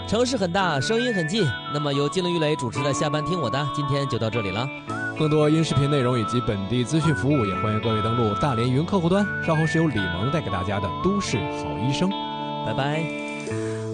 城市很大，声音很近。那么由金陵玉磊主持的下班听我的，今天就到这里了。 更多音视频内容以及本地资讯服务，也欢迎各位登录大连云客户端。稍后是由李萌带给大家的《都市好医生》， 拜拜。